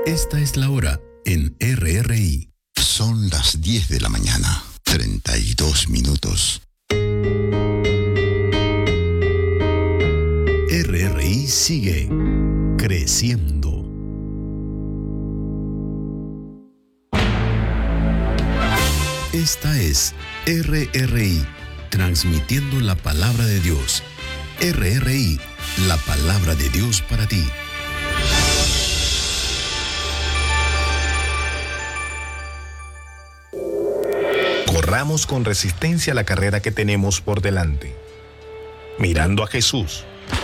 Esta es la hora en RRI. Son las 10 de la mañana, 32 minutos. RRI sigue creciendo. Esta es RRI, transmitiendo la palabra de Dios. RRI, la palabra de Dios para ti. Corramos con resistencia la carrera que tenemos por delante, mirando a Jesús,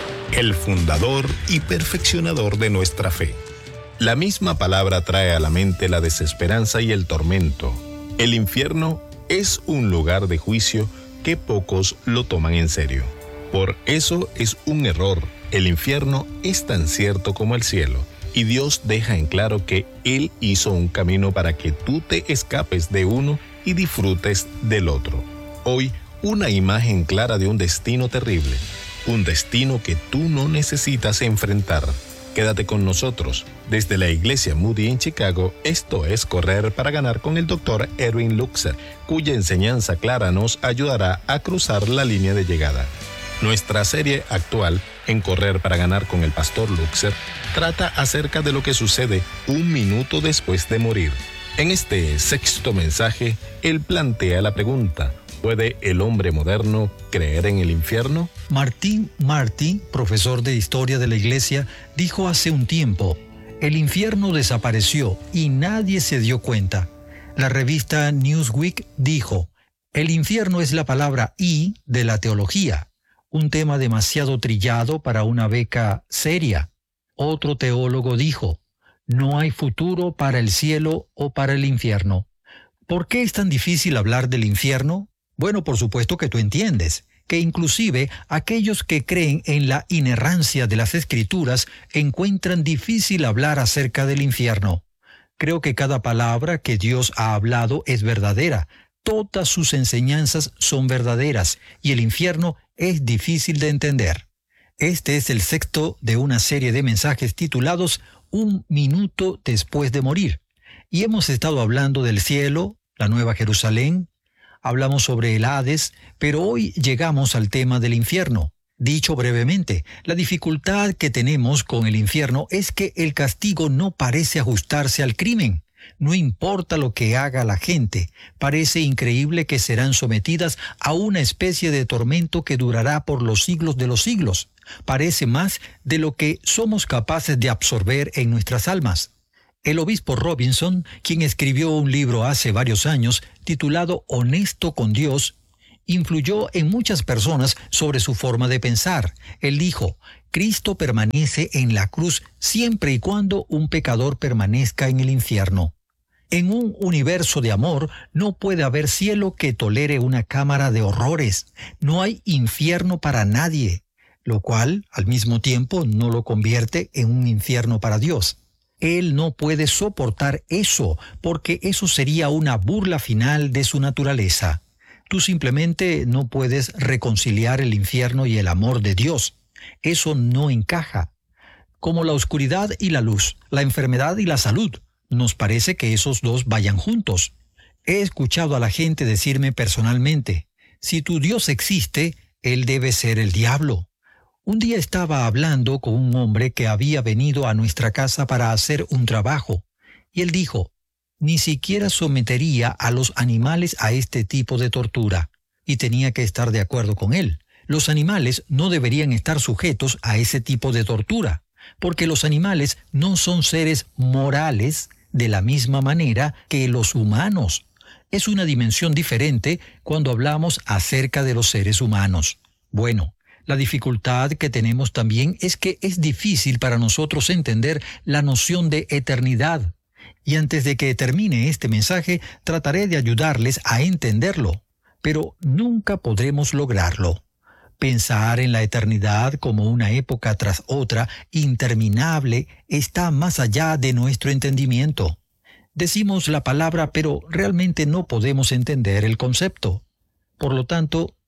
el fundador y perfeccionador de nuestra fe. La misma palabra trae a la mente la desesperanza y el tormento. El infierno es un lugar de juicio que pocos lo toman en serio. Por eso es un error. El infierno es tan cierto como el cielo. Y Dios deja en claro que Él hizo un camino para que tú te escapes de uno y disfrutes del otro. Hoy, una imagen clara de un destino terrible. Un destino que tú no necesitas enfrentar. Quédate con nosotros. Desde la Iglesia Moody en Chicago, esto es Correr para Ganar con el Dr. Erwin Lutzer, cuya enseñanza clara nos ayudará a cruzar la línea de llegada. Nuestra serie actual, en Correr para Ganar con el Pastor Lutzer, trata acerca de lo que sucede un minuto después de morir. En este sexto mensaje, él plantea la pregunta: ¿puede el hombre moderno creer en el infierno? Martin Marty, profesor de historia de la iglesia, dijo hace un tiempo: el infierno desapareció y nadie se dio cuenta. La revista Newsweek dijo: el infierno es la palabra I de la teología, un tema demasiado trillado para una beca seria. Otro teólogo dijo: no hay futuro para el cielo o para el infierno. ¿Por qué es tan difícil hablar del infierno? Bueno, por supuesto que tú entiendes que inclusive aquellos que creen en la inerrancia de las Escrituras encuentran difícil hablar acerca del infierno. Creo que cada palabra que Dios ha hablado es verdadera. Todas sus enseñanzas son verdaderas y el infierno es difícil de entender. Este es el sexto de una serie de mensajes titulados Un minuto después de morir. Y hemos estado hablando del cielo, la Nueva Jerusalén, hablamos sobre el Hades, pero hoy llegamos al tema del infierno. Dicho brevemente, la dificultad que tenemos con el infierno es que el castigo no parece ajustarse al crimen. No importa lo que haga la gente, parece increíble que serán sometidas a una especie de tormento que durará por los siglos de los siglos. Parece más de lo que somos capaces de absorber en nuestras almas. El obispo Robinson, quien escribió un libro hace varios años titulado Honesto con Dios, influyó en muchas personas sobre su forma de pensar. Él dijo: Cristo permanece en la cruz siempre y cuando un pecador permanezca en el infierno. En un universo de amor no puede haber cielo que tolere una cámara de horrores. No hay infierno para nadie, lo cual, al mismo tiempo, no lo convierte en un infierno para Dios. Él no puede soportar eso, porque eso sería una burla final de su naturaleza. Tú simplemente no puedes reconciliar el infierno y el amor de Dios. Eso no encaja. Como la oscuridad y la luz, la enfermedad y la salud, nos parece que esos dos vayan juntos. He escuchado a la gente decirme personalmente: si tu Dios existe, Él debe ser el diablo. Un día estaba hablando con un hombre que había venido a nuestra casa para hacer un trabajo, y él dijo: ni siquiera sometería a los animales a este tipo de tortura. Y tenía que estar de acuerdo con él. Los animales no deberían estar sujetos a ese tipo de tortura, porque los animales no son seres morales de la misma manera que los humanos. Es una dimensión diferente cuando hablamos acerca de los seres humanos. Bueno, la dificultad que tenemos también es que es difícil para nosotros entender la noción de eternidad. Y antes de que termine este mensaje, trataré de ayudarles a entenderlo, pero nunca podremos lograrlo. Pensar en la eternidad como una época tras otra, interminable, está más allá de nuestro entendimiento. Decimos la palabra, pero realmente no podemos entender el concepto. Por lo tanto,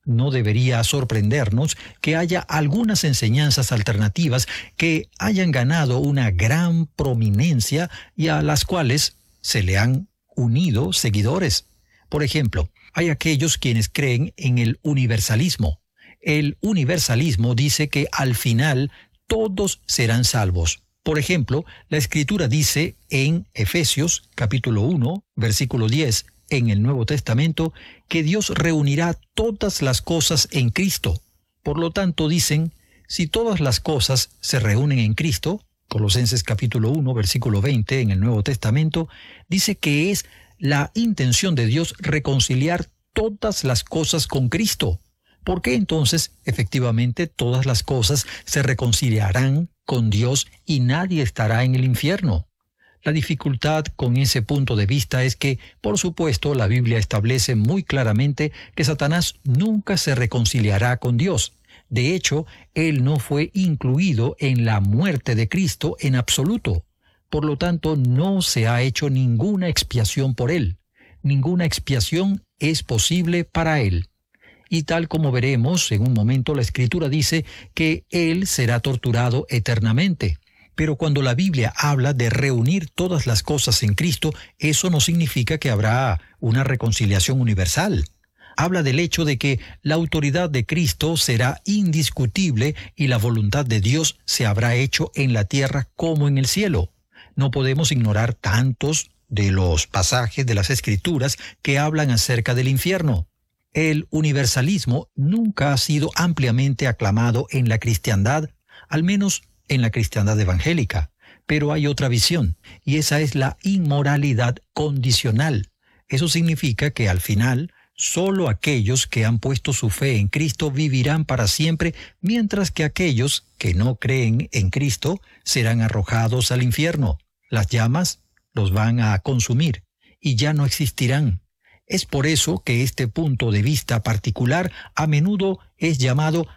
No debería sorprendernos que haya algunas enseñanzas alternativas que hayan ganado una gran prominencia y a las cuales se le han unido seguidores. Por ejemplo, hay aquellos quienes creen en el universalismo. El universalismo dice que al final todos serán salvos. Por ejemplo, la Escritura dice en Efesios capítulo 1, versículo 10, en el Nuevo Testamento, que Dios reunirá todas las cosas en Cristo. Por lo tanto, dicen, si todas las cosas se reúnen en Cristo, Colosenses capítulo 1, versículo 20, en el Nuevo Testamento, dice que es la intención de Dios reconciliar todas las cosas con Cristo. ¿Por qué entonces, efectivamente, todas las cosas se reconciliarán con Dios y nadie estará en el infierno? La dificultad con ese punto de vista es que, por supuesto, la Biblia establece muy claramente que Satanás nunca se reconciliará con Dios. De hecho, él no fue incluido en la muerte de Cristo en absoluto. Por lo tanto, no se ha hecho ninguna expiación por él. Ninguna expiación es posible para él. Y tal como veremos en un momento, la Escritura dice que él será torturado eternamente. Pero cuando la Biblia habla de reunir todas las cosas en Cristo, eso no significa que habrá una reconciliación universal. Habla del hecho de que la autoridad de Cristo será indiscutible y la voluntad de Dios se habrá hecho en la tierra como en el cielo. No podemos ignorar tantos de los pasajes de las Escrituras que hablan acerca del infierno. El universalismo nunca ha sido ampliamente aclamado en la cristiandad, al menos en la cristiandad evangélica. Pero hay otra visión, y esa es la inmoralidad condicional. Eso significa que al final, solo aquellos que han puesto su fe en Cristo vivirán para siempre, mientras que aquellos que no creen en Cristo serán arrojados al infierno. Las llamas los van a consumir y ya no existirán. Es por eso que este punto de vista particular a menudo es llamado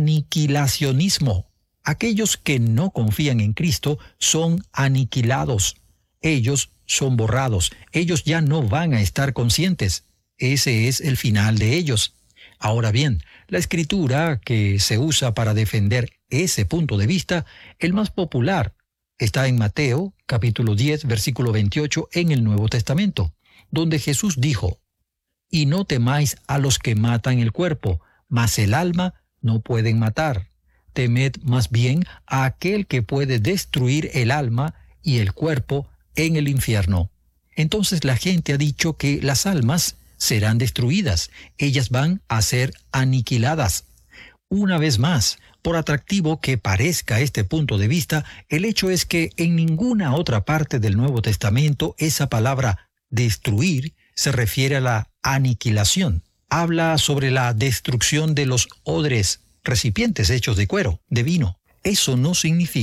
aniquilacionismo. Aquellos que no confían en Cristo son aniquilados. Ellos son borrados. Ellos ya no van a estar conscientes. Ese es el final de ellos. Ahora bien, la Escritura que se usa para defender ese punto de vista, el más popular, está en Mateo, capítulo 10, versículo 28, en el Nuevo Testamento, donde Jesús dijo: «Y no temáis a los que matan el cuerpo, mas el alma no pueden matar. Temed más bien a aquel que puede destruir el alma y el cuerpo en el infierno». Entonces la gente ha dicho que las almas serán destruidas, ellas van a ser aniquiladas. Una vez más, por atractivo que parezca este punto de vista, el hecho es que en ninguna otra parte del Nuevo Testamento esa palabra destruir se refiere a la aniquilación. Habla sobre la destrucción de los odres, recipientes hechos de cuero, de vino. Eso no significa